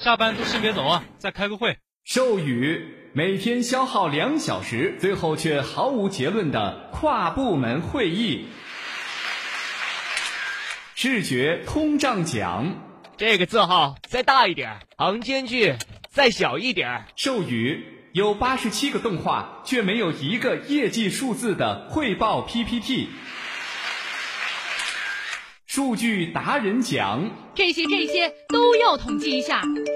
下班都先别走啊，再开个会。 授予每天消耗2小时，最后却毫无结论的跨部门会议。视觉通胀奖。 这个字号再大一点，行间距再小一点。 授予有87个动画，却没有一个业绩数字的汇报 PPT。数据达人奖。 这些都要统计一下。